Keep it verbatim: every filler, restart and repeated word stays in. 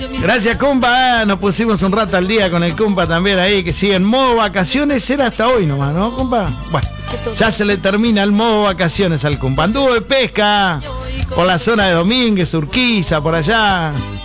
Gracias, compa. Nos pusimos un rato al día con el compa también ahí, que sigue en modo vacaciones. Era hasta hoy nomás, ¿no, compa? Bueno, ya se le termina el modo vacaciones al compa. Anduvo de pesca por la zona de Domínguez, Urquiza, por allá.